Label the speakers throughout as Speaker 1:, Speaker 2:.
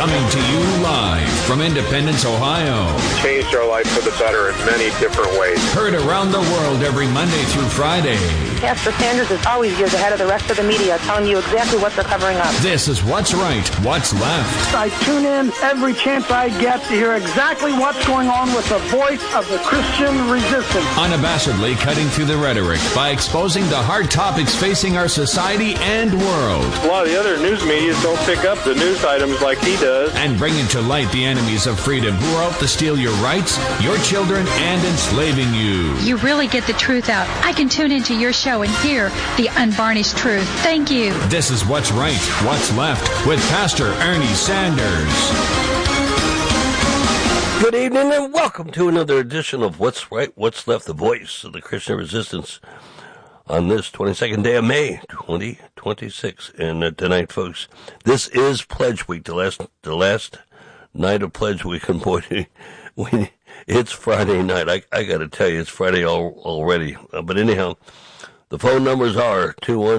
Speaker 1: Coming to you live from Independence, Ohio.
Speaker 2: Changed our life for the better in many different ways.
Speaker 1: Heard around the world every Monday through Friday.
Speaker 3: Pastor Sanders is always years ahead of the rest of the media, telling you exactly what they're covering up.
Speaker 1: This is What's Right, What's Left.
Speaker 4: I tune in every chance I get to hear exactly what's going on with the voice of the Christian resistance.
Speaker 1: Unabashedly cutting through the rhetoric by exposing the hard topics facing our society and world.
Speaker 2: A lot of the other news media don't pick up the news items like he does.
Speaker 1: And bringing to light the enemies of freedom who are out to steal your rights, your children, and enslaving you.
Speaker 5: You really get the truth out. I can tune into your show and hear the unvarnished truth. Thank you.
Speaker 1: This is What's Right, What's Left with Pastor Ernie Sanders.
Speaker 6: Good evening and welcome to another edition of What's Right, What's Left, the voice of the Christian resistance on this 22nd day of May, 2026. And tonight, folks, this is Pledge Week, the last night of Pledge Week. And boy, it's Friday night. I got to tell you, it's Friday already. But anyhow, the phone numbers are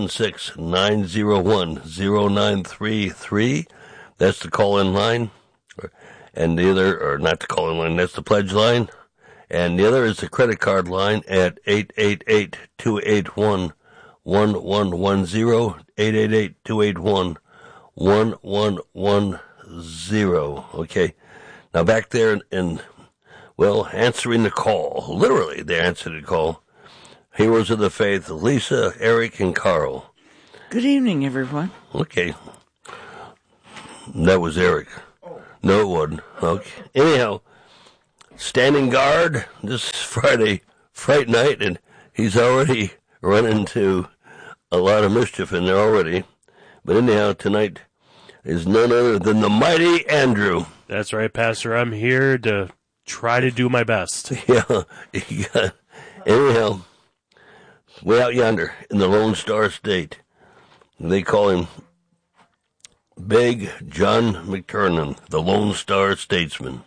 Speaker 6: 216-901-0933. That's the call-in line. And the other, or not the call-in line, that's the pledge line. And the other is the credit card line at 888-281-1110, 888-281-1110. Okay. Now back there and answering the call. Literally, they answered the call. Heroes of the Faith, Lisa, Eric, and Carl.
Speaker 7: Good evening, everyone.
Speaker 6: Okay. That was Eric. No, it wasn't. Okay. Anyhow, standing guard this Friday night, and he's already run into a lot of mischief in there already. But anyhow, tonight is none other than the mighty Andrew.
Speaker 8: That's right, Pastor. I'm here to try to do my best.
Speaker 6: Yeah. Anyhow, way out yonder in the Lone Star State, they call him Big John McTernan, the Lone Star Statesman.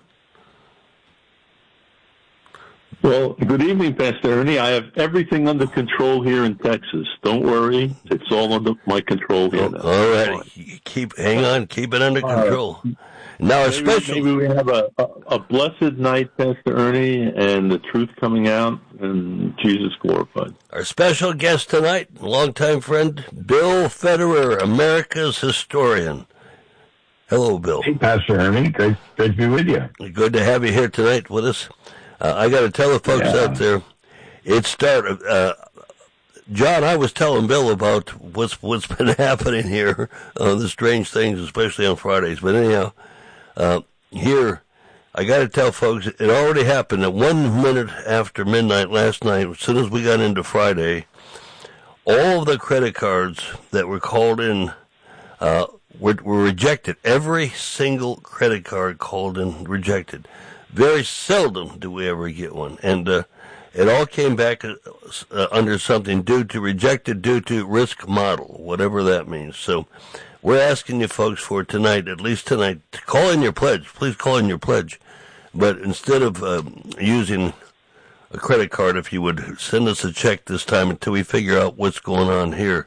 Speaker 9: Well, good evening, Pastor Ernie. I have everything under control here in Texas. Don't worry. It's all under my control here now.
Speaker 6: All right. Hang on. Keep it under control. Now,
Speaker 9: maybe we have a blessed night, Pastor Ernie, and the truth coming out, and Jesus glorified.
Speaker 6: Our special guest tonight, longtime friend, Bill Federer, America's historian. Hello, Bill.
Speaker 10: Hey, Pastor Ernie. Great to be with you.
Speaker 6: Good to have you here tonight with us. I got to tell the folks out there, it started. John, I was telling Bill about what's been happening here, the strange things, especially on Fridays. But anyhow, here, I got to tell folks, it already happened at 1 minute after midnight last night. As soon as we got into Friday, all of the credit cards that were called in were rejected. Every single credit card called in rejected. Very seldom do we ever get one. And it all came back under something rejected due to risk model, whatever that means. So we're asking you folks for tonight, at least tonight, to call in your pledge. Please call in your pledge. But instead of using a credit card, if you would send us a check this time until we figure out what's going on here.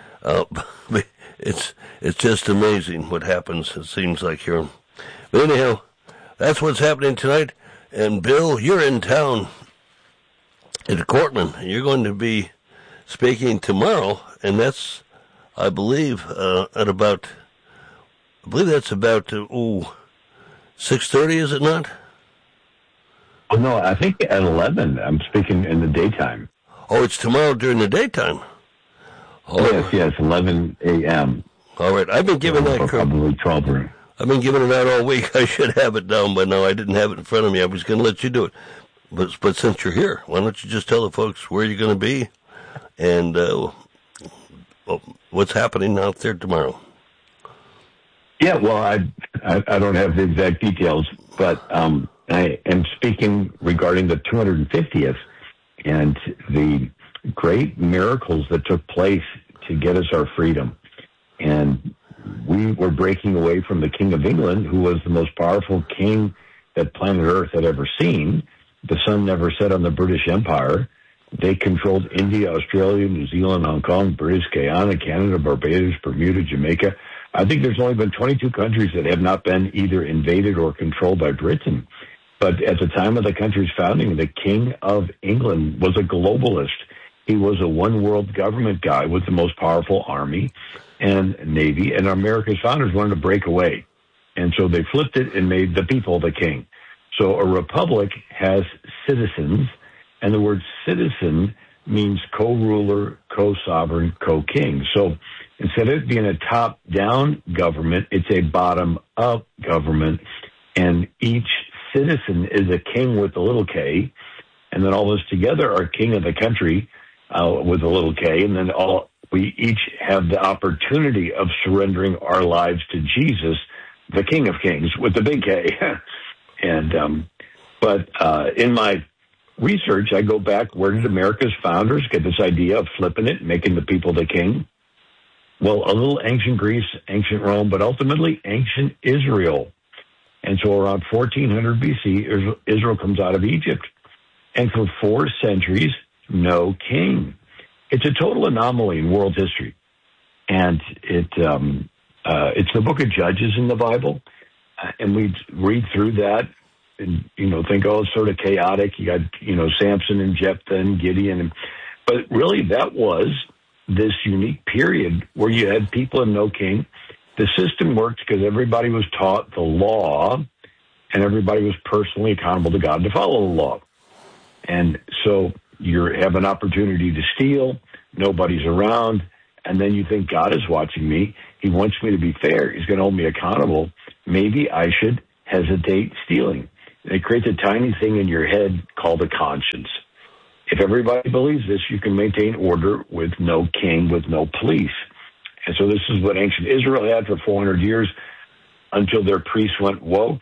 Speaker 6: It's just amazing what happens, it seems like here. But anyhow, that's what's happening tonight. And Bill, you're in town at Cortland. You're going to be speaking tomorrow, and that's, I believe, that's about 6:30, is it not?
Speaker 10: Oh, no, I think at 11. I'm speaking in the daytime.
Speaker 6: Oh, it's tomorrow during the daytime.
Speaker 10: Oh. Yes, 11 a.m.
Speaker 6: All right, I've been giving that
Speaker 10: probably 12 or...
Speaker 6: I've been giving it out all week. I should have it down by now. I didn't have it in front of me. I was going to let you do it. But since you're here, why don't you just tell the folks where you're going to be and what's happening out there tomorrow?
Speaker 10: Yeah, well, I don't have the exact details, but I am speaking regarding the 250th and the great miracles that took place to get us our freedom. And we were breaking away from the King of England, who was the most powerful king that planet Earth had ever seen. The sun never set on the British Empire. They controlled India, Australia, New Zealand, Hong Kong, British Guyana, Canada, Barbados, Bermuda, Jamaica. I think there's only been 22 countries that have not been either invaded or controlled by Britain. But at the time of the country's founding, the King of England was a globalist. He was a one-world government guy with the most powerful army and navy, and America's founders wanted to break away. And so they flipped it and made the people the king. So a republic has citizens, and the word citizen means co-ruler, co-sovereign, co-king. So instead of it being a top-down government, it's a bottom-up government, and each citizen is a king with a little k, and then all of us together are king of the country with a little k, and then we each have the opportunity of surrendering our lives to Jesus, the King of Kings, with the big K. But in my research, I go back, where did America's founders get this idea of flipping it, making the people the king? Well, a little ancient Greece, ancient Rome, but ultimately ancient Israel. And so around 1400 BC, Israel comes out of Egypt. And for 4 centuries, no king. It's a total anomaly in world history. And it's the book of Judges in the Bible. And we read through that and, think, it's sort of chaotic. You got, Samson and Jephthah and Gideon. But really, that was this unique period where you had people and no king. The system worked because everybody was taught the law, and everybody was personally accountable to God to follow the law. And so you have an opportunity to steal, nobody's around, and then you think, God is watching me. He wants me to be fair. He's going to hold me accountable. Maybe I should hesitate stealing. And it creates a tiny thing in your head called a conscience. If everybody believes this, you can maintain order with no king, with no police. And so this is what ancient Israel had for 400 years until their priests went woke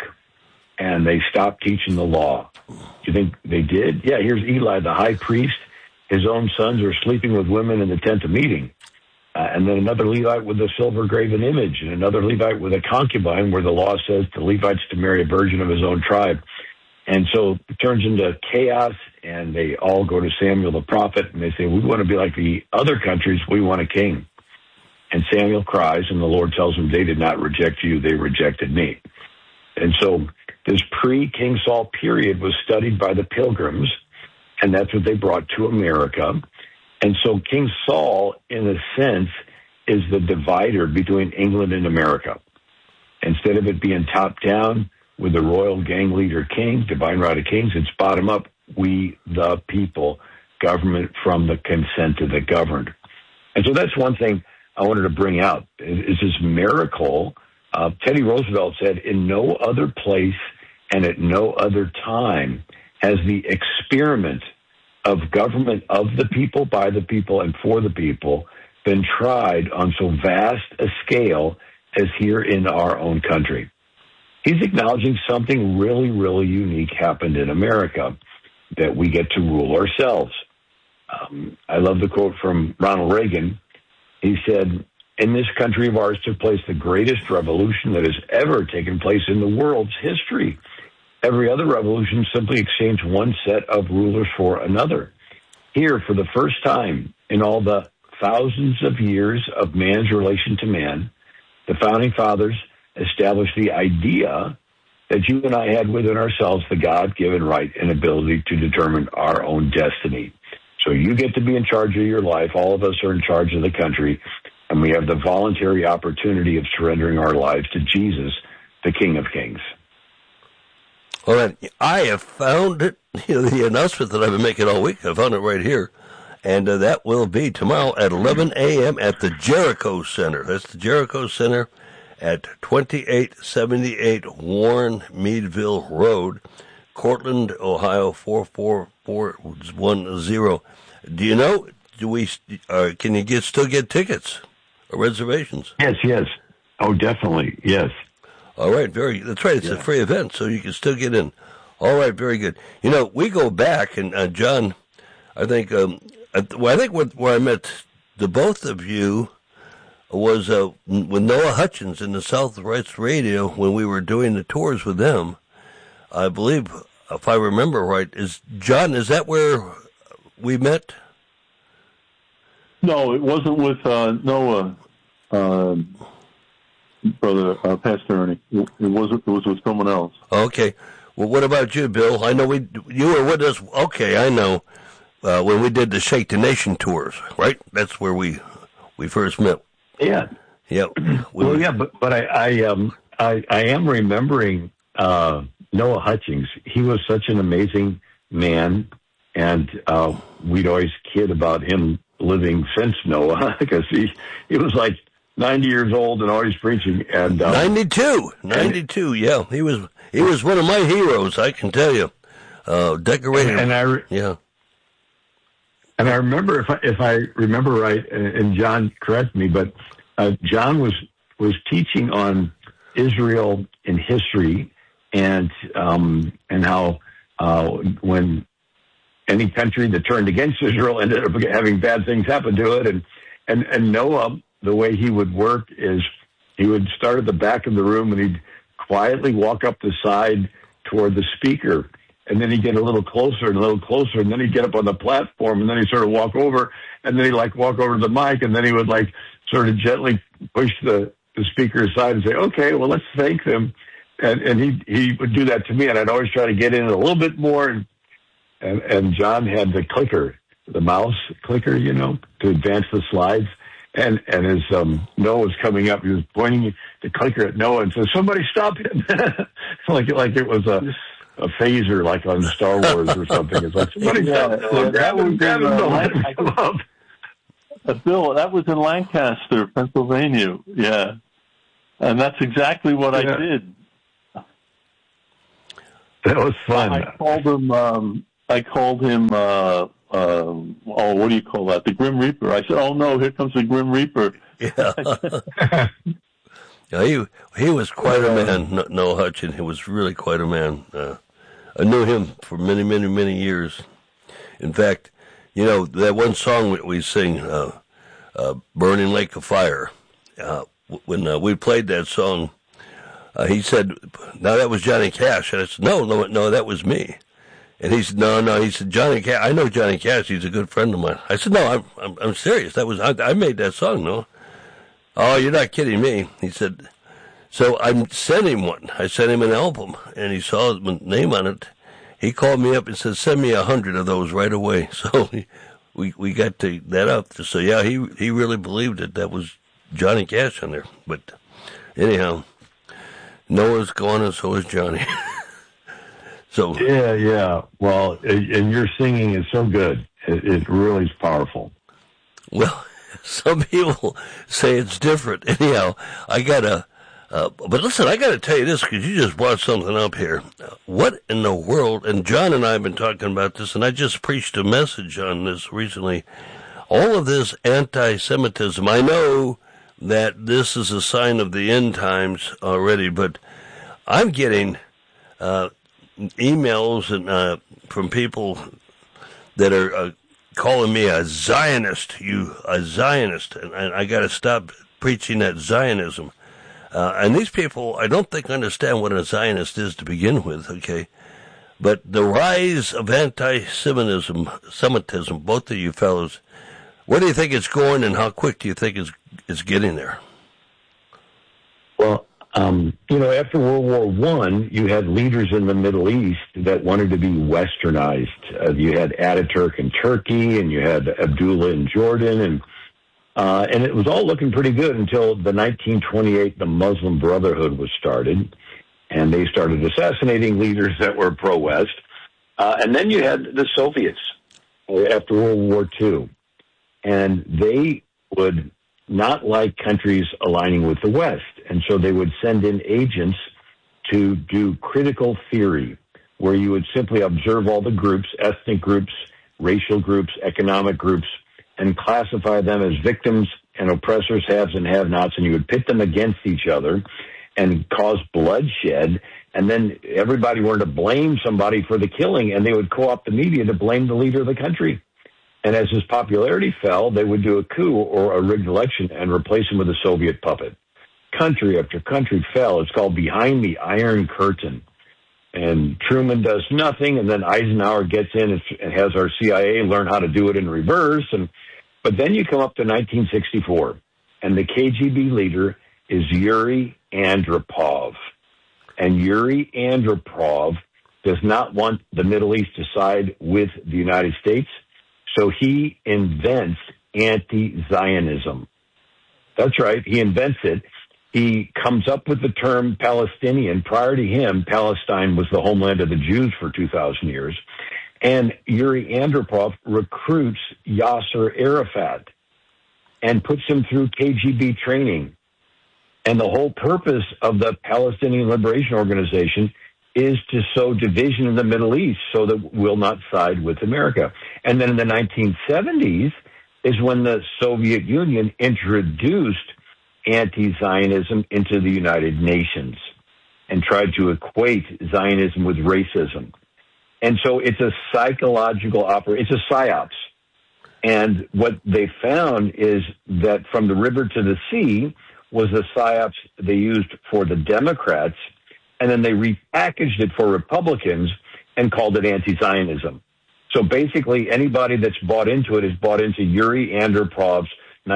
Speaker 10: and they stopped teaching the law. You think they did? Yeah, here's Eli, the high priest. His own sons are sleeping with women in the tent of meeting. And then another Levite with a silver graven image, and another Levite with a concubine, where the law says the Levite's to marry a virgin of his own tribe. And so it turns into chaos, and they all go to Samuel the prophet, and they say, we want to be like the other countries, we want a king. And Samuel cries, and the Lord tells him, they did not reject you, they rejected me. And so this pre-King Saul period was studied by the Pilgrims, and that's what they brought to America. And so King Saul, in a sense, is the divider between England and America. Instead of it being top-down with the royal gang leader king, divine right of kings, it's bottom-up, we the people, government from the consent of the governed. And so that's one thing I wanted to bring out, is this miracle. Teddy Roosevelt said, in no other place and at no other time has the experiment of government of the people, by the people, and for the people been tried on so vast a scale as here in our own country. He's acknowledging something really, really unique happened in America, that we get to rule ourselves. I love the quote from Ronald Reagan. He said, in this country of ours took place the greatest revolution that has ever taken place in the world's history. Every other revolution simply exchanged one set of rulers for another. Here, for the first time in all the thousands of years of man's relation to man, the Founding Fathers established the idea that you and I had within ourselves the God-given right and ability to determine our own destiny. So you get to be in charge of your life. All of us are in charge of the country, and we have the voluntary opportunity of surrendering our lives to Jesus, the King of Kings.
Speaker 6: All right, I have found it, the announcement that I've been making all week. I found it right here, and that will be tomorrow at 11 a.m. at the Jericho Center. That's the Jericho Center at 2878 Warren Meadville Road, Cortland, Ohio 44410. Do you know? Can you still get tickets or reservations?
Speaker 10: Yes. Oh, definitely, yes.
Speaker 6: All right, that's right. It's a free event, so you can still get in. All right, very good. We go back, and John, I think where I met the both of you was with Noah Hutchins in the Southwest Radio when we were doing the tours with them. I believe, if I remember right, is that where we met?
Speaker 9: No, it wasn't with Noah. brother Pastor Ernie. It was with someone else.
Speaker 6: Okay. Well, what about you, Bill? I know you were with us. Okay, I know. When we did the Shake the Nation tours, right? That's where we first met.
Speaker 10: Yeah.
Speaker 6: Yeah.
Speaker 10: But I am remembering Noah Hutchings. He was such an amazing man, and we'd always kid about him living since Noah, because he was like 90 years old and always preaching. And
Speaker 6: 92, yeah. He was one of my heroes, I can tell you. Decorated.
Speaker 10: And I remember, if I remember right, and John, correct me, but John was teaching on Israel in history, and how when any country that turned against Israel ended up having bad things happen to it, and Noah, the way he would work is he would start at the back of the room and he'd quietly walk up the side toward the speaker. And then he'd get a little closer and a little closer, and then he'd get up on the platform, and then he'd sort of walk over, and then he'd walk over to the mic, and then he would sort of gently push the speaker aside and say, "Okay, well, let's thank them." And he would do that to me, and I'd always try to get in a little bit more. And John had the clicker, the mouse clicker, to advance the slides. And as Noah was coming up, he was pointing the clicker at Noah and said, "Somebody stop him!" like it was a phaser, like on Star Wars or something. It's like, somebody grab him,
Speaker 9: Bill, that was in Lancaster, Pennsylvania. Yeah. And that's exactly what I did.
Speaker 10: That was fun.
Speaker 9: I called him, what do you call that? The Grim Reaper. I said, "Oh no, here comes the Grim Reaper."
Speaker 6: Yeah. Yeah, he was quite a man, Noah Hutchins. He was really quite a man. I knew him for many, many, many years. In fact, that one song we sing, Burning Lake of Fire, when we played that song, he said, "Now that was Johnny Cash." And I said, no, that was me. And he said, no, he said, "Johnny Cash, I know Johnny Cash, he's a good friend of mine." I said, "No, I'm serious. That was, I made that song, no." "Oh, you're not kidding me." He said, so I sent him one. I sent him an album, and he saw his name on it. He called me up and said, "Send me 100 of those right away." So we got that up. So yeah, he really believed it. That was Johnny Cash on there. But anyhow, Noah's gone and so is Johnny. So
Speaker 10: yeah. Well, and your singing is so good. It really is powerful.
Speaker 6: Well, some people say it's different. Anyhow, but listen, I got to tell you this, because you just brought something up here. What in the world, and John and I have been talking about this, and I just preached a message on this recently. All of this anti-Semitism, I know that this is a sign of the end times already, but I'm getting emails and from people that are calling me a Zionist, and I got to stop preaching that Zionism. And these people, I don't think understand what a Zionist is to begin with, okay? But the rise of anti-Semitism, both of you fellows, where do you think it's going, and how quick do you think it's getting there?
Speaker 10: Well, after World War I, you had leaders in the Middle East that wanted to be westernized. You had Ataturk in Turkey, and you had Abdullah in Jordan, and it was all looking pretty good until the 1928, the Muslim Brotherhood was started, and they started assassinating leaders that were pro-West. And then you had the Soviets after World War II, and they would not like countries aligning with the West, and so they would send in agents to do critical theory, where you would simply observe all the groups, ethnic groups, racial groups, economic groups, and classify them as victims and oppressors, haves and have-nots, and you would pit them against each other and cause bloodshed, and then everybody wanted to blame somebody for the killing, and they would co-opt the media to blame the leader of the country. And as his popularity fell, they would do a coup or a rigged election and replace him with a Soviet puppet. Country after country fell. It's called Behind the Iron Curtain. And Truman does nothing, and then Eisenhower gets in and has our CIA learn how to do it in reverse. But then you come up to 1964, and the KGB leader is Yuri Andropov. And Yuri Andropov does not want the Middle East to side with the United States, so he invents anti-Zionism. That's right, he invents it. He comes up with the term Palestinian. Prior to him, Palestine was the homeland of the Jews for 2,000 years. And Yuri Andropov recruits Yasser Arafat and puts him through KGB training. And the whole purpose of the Palestinian Liberation Organization is to sow division in the Middle East so that we'll not side with America. And then in the 1970s is when the Soviet Union introduced anti-Zionism into the United Nations and tried to equate Zionism with racism. And so it's a psychological operation. It's a psyops. And what they found is that from the river to the sea was the psyops they used for the Democrats, and then they repackaged it for Republicans and called it anti-Zionism. So basically, anybody that's bought into it is bought into Yuri Andropov's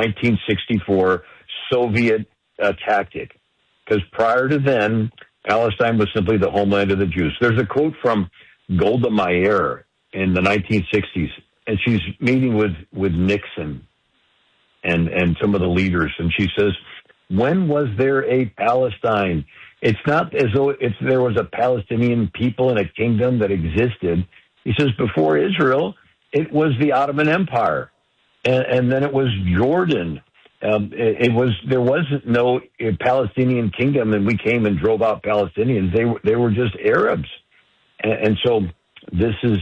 Speaker 10: 1964 Soviet tactic. Because prior to then, Palestine was simply the homeland of the Jews. There's a quote from Golda Meir in the 1960s, and she's meeting with Nixon and some of the leaders, and she says, when was there a Palestine? It's not as though there was a Palestinian people and a kingdom that existed. He says, before Israel, it was the Ottoman Empire, and then it was Jordan. There wasn't no Palestinian kingdom, and we came and drove out Palestinians. They were just Arabs, and so this is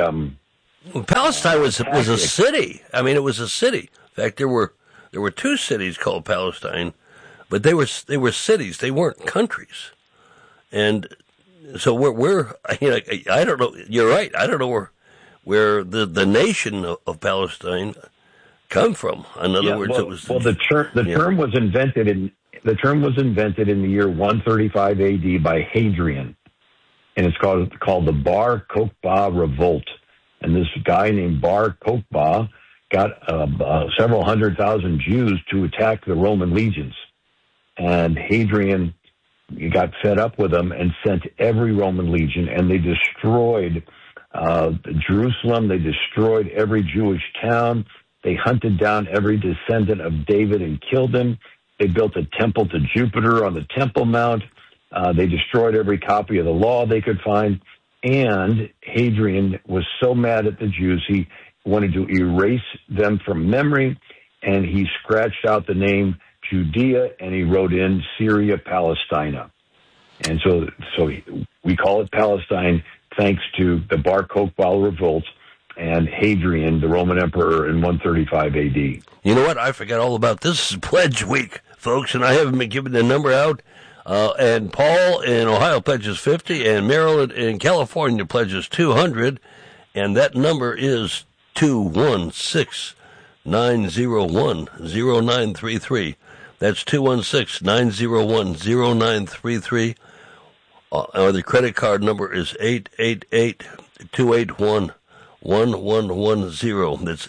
Speaker 6: Palestine was a city. I mean, it was a city. In fact, there were two cities called Palestine, but they were cities. They weren't countries, and so we're I don't know. You're right. I don't know where the nation of Palestine come from. In other words, it was
Speaker 10: the term was invented in the year 135 AD by Hadrian, and it's called the Bar Kokhba Revolt. And this guy named Bar Kokhba got several 100,000 Jews to attack the Roman legions, and Hadrian got fed up with them and sent every Roman legion, and they destroyed Jerusalem. They destroyed every Jewish town. They hunted down every descendant of David and killed him. They built a temple to Jupiter on the Temple Mount. They destroyed every copy of the law they could find. And Hadrian was so mad at the Jews, he wanted to erase them from memory, and he scratched out the name Judea, and he wrote in Syria Palestina. And so we call it Palestine thanks to the Bar Kokhba Revolt and Hadrian, the Roman emperor, in 135 AD.
Speaker 6: You know what? I forgot all about this. This is Pledge Week, folks, and I haven't been giving the number out. And Paul in Ohio pledges 50, and Maryland in California pledges 200, and that number is 216-901-0933. That's 216-901-0933. Or the credit card number is 888-281-1110. That's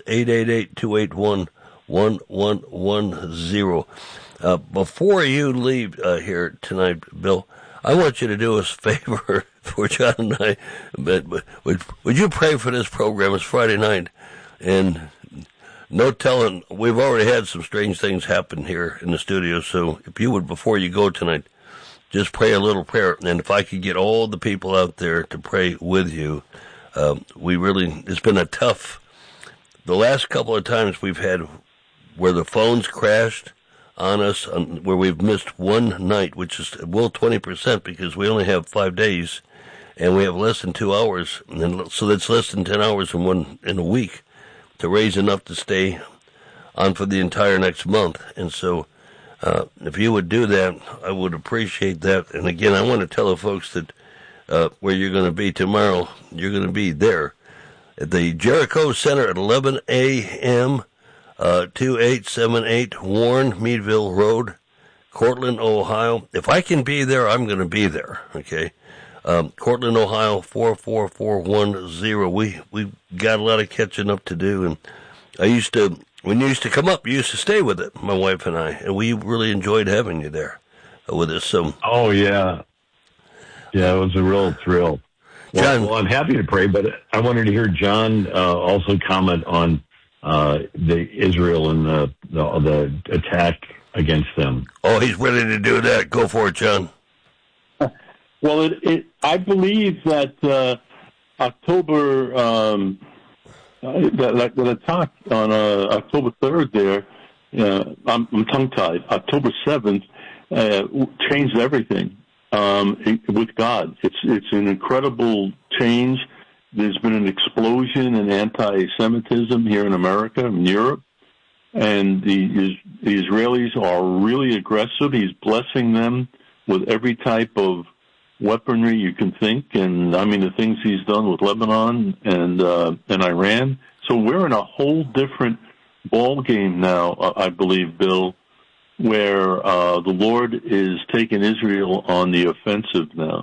Speaker 6: 888-281-1110. Before you leave here tonight, Bill, I want you to do us a favor for John and I. But would you pray for this program? It's Friday night, and no telling, we've already had some strange things happen here in the studio. So if you would, before you go tonight, just pray a little prayer. And if I could get all the people out there to pray with you, it's been a tough, the last couple of times we've had where the phones crashed on us, where we've missed one night, which is 20%, because we only have 5 days and we have less than 2 hours, and so that's less than 10 hours in a week to raise enough to stay on for the entire next month. And so if you would do that, I would appreciate that. And again, I want to tell the folks that where you're going to be tomorrow, you're going to be there at the Jericho Center at 11 a.m., 2878 Warren Meadville Road, Cortland, Ohio. If I can be there, I'm going to be there. Okay. Cortland, Ohio, 44410. We've got a lot of catching up to do. And I used to when you used to come up, you used to stay with it, my wife and I, and we really enjoyed having you there with us. So,
Speaker 10: oh yeah, it was a real thrill.
Speaker 6: John,
Speaker 10: well, I'm happy to pray, but I wanted to hear John also comment on the Israel and the attack against them.
Speaker 6: Oh, he's ready to do that. Go for it, John.
Speaker 9: Well, I believe that October, that attack on October 3rd there, I'm tongue-tied, October 7th, changed everything with God. It's an incredible change. There's been an explosion in anti-Semitism here in America and Europe, and the Israelis are really aggressive. He's blessing them with every type of weaponry you can think, and I mean the things he's done with Lebanon and Iran. So we're in a whole different ball game now, I believe, Bill, where the Lord is taking Israel on the offensive now.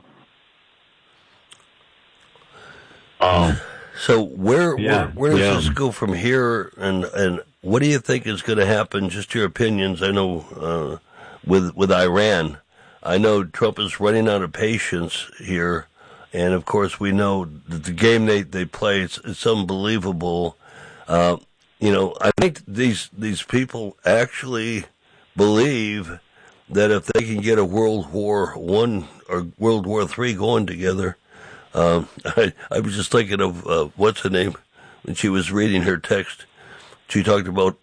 Speaker 6: So where does this go from here, and what do you think is going to happen? Just your opinions. I know with Iran, I know Trump is running out of patience here, and of course we know that the game they play it's unbelievable. I think these people actually believe that if they can get a World War I or World War III going together. I was just thinking of what's her name when she was reading her text. She talked about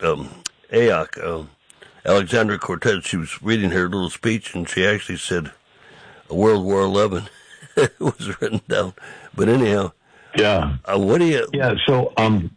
Speaker 6: Alexandra Cortez. She was reading her little speech, and she actually said World War XI. It was written down. But anyhow,
Speaker 10: yeah.
Speaker 6: What do you?
Speaker 10: Yeah. So